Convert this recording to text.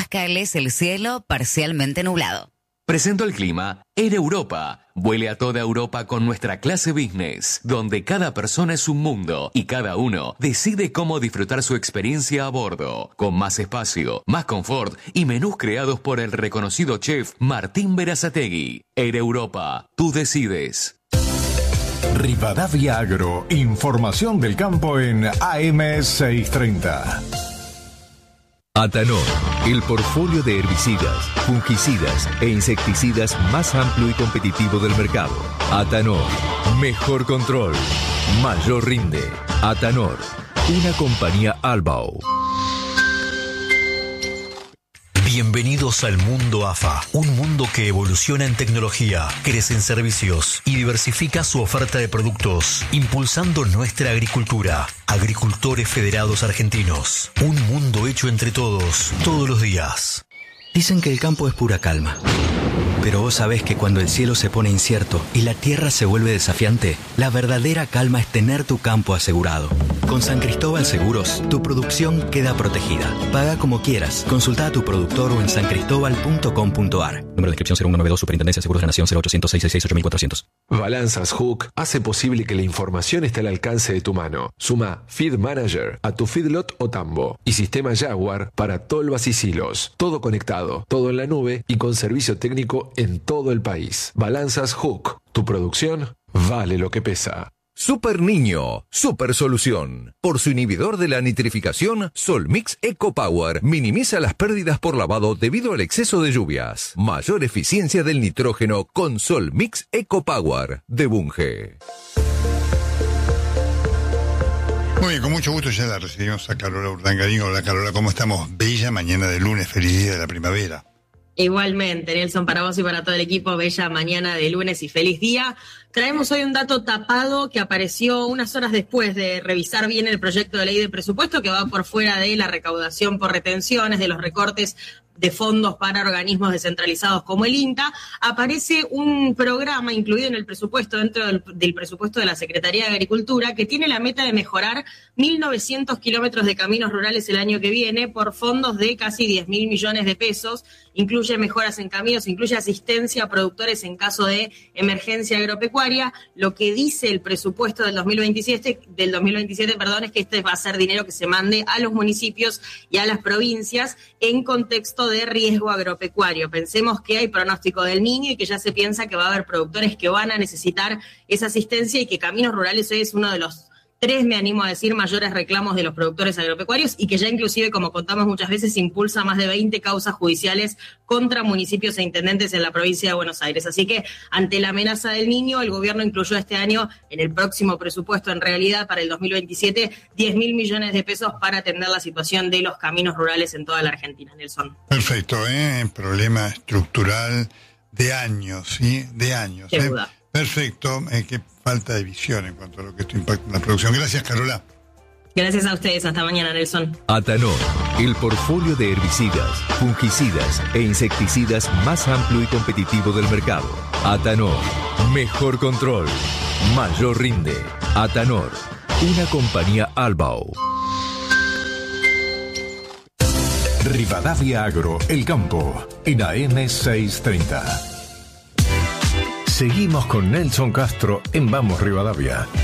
Cascales el cielo parcialmente nublado. Presento el clima Air Europa. Vuele a toda Europa con nuestra clase business, donde cada persona es un mundo y cada uno decide cómo disfrutar su experiencia a bordo, con más espacio, más confort y menús creados por el reconocido chef Martín Berazategui. Air Europa, tú decides. Rivadavia Agro, información del campo en AM630. Atanor, el portfolio de herbicidas, fungicidas e insecticidas más amplio y competitivo del mercado. Atanor, mejor control, mayor rinde. Atanor, una compañía Albao. Bienvenidos al mundo AFA, un mundo que evoluciona en tecnología, crece en servicios y diversifica su oferta de productos, impulsando nuestra agricultura. Agricultores Federados Argentinos, un mundo hecho entre todos, todos los días. Dicen que el campo es pura calma, pero vos sabés que cuando el cielo se pone incierto y la tierra se vuelve desafiante, la verdadera calma es tener tu campo asegurado. Con San Cristóbal Seguros, tu producción queda protegida. Paga como quieras. Consulta a tu productor o en sancristobal.com.ar. Número de inscripción 0192, Superintendencia de Seguros de la Nación 0800 666 8400. Balanzas Hook hace posible que la información esté al alcance de tu mano. Suma Feed Manager a tu feedlot o tambo y sistema Jaguar para tolvas y silos. Todo conectado, todo en la nube y con servicio técnico en todo el país. Balanzas Hook. Tu producción vale lo que pesa. Super Niño, super solución. Por su inhibidor de la nitrificación, Solmix Eco Power minimiza las pérdidas por lavado debido al exceso de lluvias. Mayor eficiencia del nitrógeno con Solmix Eco Power de Bunge. Muy bien, con mucho gusto ya la recibimos a Carola Urdangarín. Hola Carola, ¿cómo estamos? Bella mañana de lunes, feliz día de la primavera. Igualmente, Nelson, para vos y para todo el equipo, bella mañana de lunes y feliz día. Traemos hoy un dato tapado que apareció unas horas después de revisar bien el proyecto de ley de presupuesto que va por fuera de la recaudación por retenciones, de los recortes de fondos para organismos descentralizados como el INTA. Aparece un programa incluido en el presupuesto, dentro del presupuesto de la Secretaría de Agricultura, que tiene la meta de mejorar 1.900 kilómetros de caminos rurales el año que viene por fondos de casi 10.000 millones de pesos. Incluye mejoras en caminos, incluye asistencia a productores en caso de emergencia agropecuaria. Lo que dice el presupuesto del 2027, es que este va a ser dinero que se mande a los municipios y a las provincias en contexto de riesgo agropecuario. Pensemos que hay pronóstico del Niño y que ya se piensa que va a haber productores que van a necesitar esa asistencia y que Caminos Rurales hoy es uno de los 3, me animo a decir, mayores reclamos de los productores agropecuarios y que ya inclusive, como contamos muchas veces, impulsa más de 20 causas judiciales contra municipios e intendentes en la provincia de Buenos Aires. Así que, ante la amenaza del Niño, el gobierno incluyó este año, en el próximo presupuesto, en realidad, para el 2027, 10.000 millones de pesos para atender la situación de los caminos rurales en toda la Argentina, Nelson. Perfecto, problema estructural de años, ¿sí? De años. Sin duda. Perfecto, qué falta de visión en cuanto a lo que esto impacta en la producción. Gracias, Carola. Gracias a ustedes, hasta mañana, Nelson. Atanor, el portfolio de herbicidas, fungicidas e insecticidas más amplio y competitivo del mercado. Atanor, mejor control, mayor rinde. Atanor, una compañía Albao. Rivadavia Agro, el campo, en AM630. Seguimos con Nelson Castro en Vamos Rivadavia.